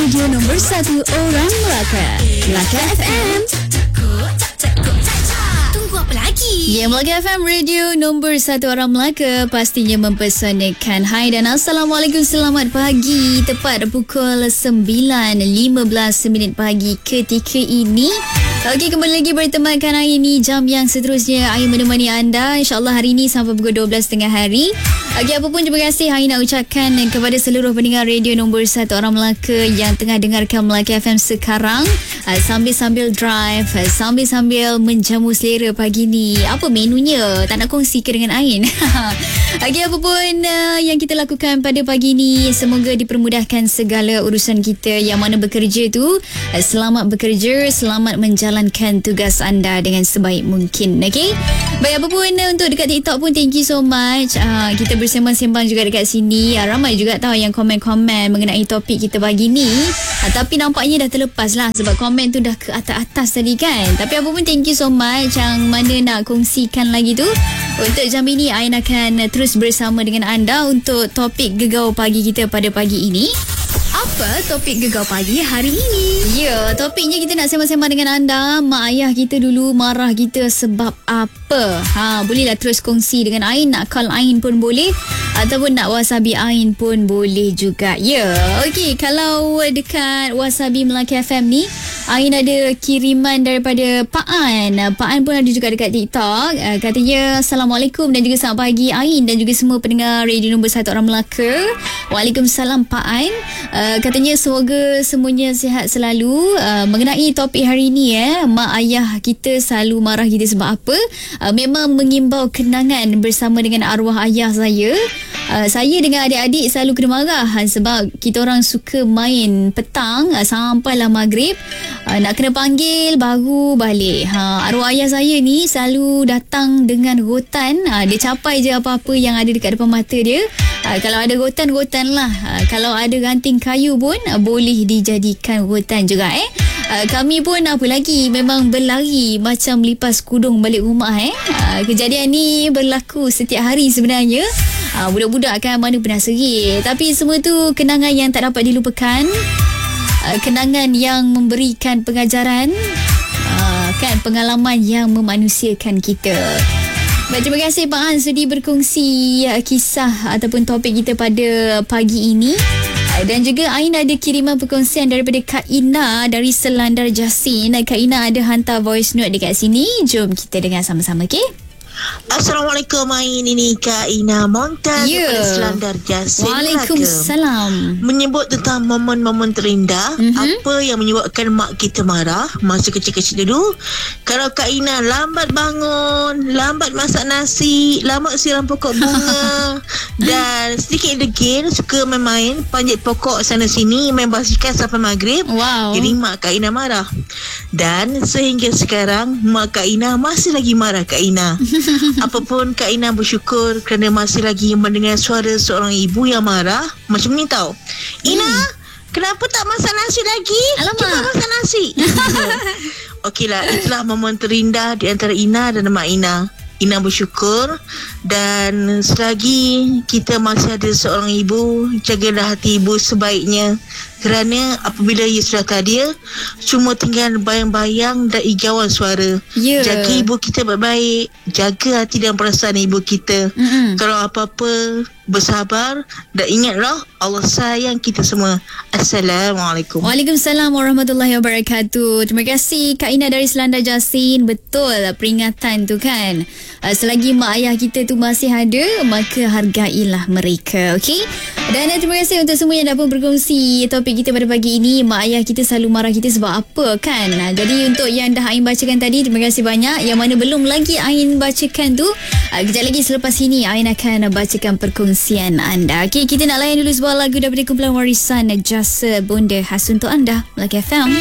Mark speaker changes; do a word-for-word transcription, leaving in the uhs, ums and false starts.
Speaker 1: radio nombor satu orang Melaka. Melaka F M. Tunggu apa lagi? Ya, Melaka F M, radio nombor satu orang Melaka, pastinya mempesonakan. Hai dan Assalamualaikum, selamat pagi. Tepat pukul sembilan lima belas minit pagi ketika ini. Okey, kembali lagi bertemankan hari ini, jam yang seterusnya Ain menemani anda InsyaAllah hari ini sampai pukul dua belas tengah hari. Okey, apapun terima kasih Ain nak ucapkan kepada seluruh pendengar radio nombor satu orang Melaka yang tengah dengarkan Melaka F M sekarang, uh, sambil-sambil drive, uh, sambil-sambil menjamu selera pagi ni. Apa menunya? Tak nak kongsikan dengan Ain. Okey, apapun uh, yang kita lakukan pada pagi ni, semoga dipermudahkan segala urusan kita yang mana bekerja tu. uh, Selamat bekerja, selamat menjalankan tugas anda dengan sebaik mungkin. Okey, baik, apapun uh, untuk dekat TikTok pun thank you so much. uh, Kita bersembang-sembang juga dekat sini. uh, Ramai juga tahu yang komen-komen mengenai topik kita pagi ni, uh, tapi nampaknya dah terlepas lah sebab komen tu dah ke atas-atas tadi kan. Tapi apapun thank you so much yang mana nak kongsikan lagi tu. Untuk jam ini Ain akan terus bersama dengan anda untuk topik Gegar Pagi kita pada pagi ini. Apa topik Gegar Pagi hari ini? Ya, topiknya kita nak sembang-sembang dengan anda. Mak ayah kita dulu marah kita sebab apa? Ha, bolehlah terus kongsi dengan Ain. Nak call Ain pun boleh, ataupun nak wasabi Ain pun boleh juga. Ya, okey, kalau dekat wasabi Melaka F M ni, Ain ada kiriman daripada Pak An. Pak An pun ada juga dekat TikTok. Uh, katanya Assalamualaikum dan juga selamat pagi Ain dan juga semua pendengar radio nombor satu orang Melaka. Waalaikumsalam Pak An. Uh, katanya semoga semuanya sihat selalu. Uh, mengenai topik hari ni, eh, mak ayah kita selalu marah kita sebab apa? Uh, memang mengimbau kenangan bersama dengan arwah ayah saya. Uh, saya dengan adik-adik selalu kena marah sebab kita orang suka main petang uh, sampailah maghrib. Uh, nak kena panggil baru balik. Ha, arwah ayah saya ni selalu datang dengan rotan. Uh, dia capai je apa-apa yang ada dekat depan mata dia. Uh, kalau ada rotan, rotan lah. Uh, kalau ada ranting kayu pun uh, boleh dijadikan rotan juga eh. Uh, kami pun apa lagi, memang berlari macam lipas kudung balik rumah eh. Uh, kejadian ni berlaku setiap hari sebenarnya. Uh, budak-budak kan mana pernah serit. Tapi semua tu kenangan yang tak dapat dilupakan. Uh, kenangan yang memberikan pengajaran, uh, kan, pengalaman yang memanusiakan kita. Baik, terima kasih Pak An sudi berkongsi uh, kisah ataupun topik kita pada pagi ini. Uh, dan juga Ain ada kiriman perkongsian daripada Kak Ina dari Selandar Jasin. Kak Ina ada hantar voice note dekat sini. Jom kita dengar sama-sama, okey?
Speaker 2: Assalamualaikum Ain, ini Kak Ina Montan
Speaker 1: yeah.
Speaker 2: daripada Selandar Jasin.
Speaker 1: Waalaikumsalam.
Speaker 2: Menyebut tentang momen-momen terindah, mm-hmm. apa yang menyebabkan mak kita marah masa kecil-kecil dulu. Kalau Kak Ina lambat bangun, lambat masak nasi, lambat siram pokok bunga dan sedikit degil, suka main-main panjat pokok sana sini, main basikal sampai maghrib.
Speaker 1: Wow.
Speaker 2: Jadi mak Kak Ina marah. Dan sehingga sekarang mak Kak Ina masih lagi marah Kak Ina. Apapun Kak Ina bersyukur kerana masih lagi mendengar suara seorang ibu yang marah macam ni tau. Ina, hmm. kenapa tak masak nasi lagi?
Speaker 1: Alamak.
Speaker 2: Kita masak nasi. Okeylah, itulah momen terindah di antara Ina dan mak Ina. Ina bersyukur dan selagi kita masih ada seorang ibu, jagalah hati ibu sebaiknya. Kerana apabila ia sudah tak ada, cuma tinggal bayang-bayang dan igauan suara. Yeah. Jaga ibu kita baik-baik, jaga hati dan perasaan ibu kita. Mm-hmm. Kalau apa-apa, bersabar dan ingatlah Allah sayang kita semua. Assalamualaikum.
Speaker 1: Waalaikumsalam warahmatullahi wabarakatuh. Terima kasih Kak Ina dari Selandar Jasin. Betul peringatan tu kan. Selagi mak ayah kita tu masih ada, maka hargailah mereka. Okey. Dan terima kasih untuk semua yang dapat berkongsi topik kita pada pagi ini. Mak ayah kita selalu marah kita sebab apa kan. Jadi untuk yang dah Ain bacakan tadi, terima kasih banyak. Yang mana belum lagi Ain bacakan tu, kejap lagi selepas ini Ain akan bacakan perkongsian anda. Okey, kita nak layan dulu sebuah lagu daripada kumpulan warisan Jasa Bonda khas untuk anda, Melaka F M.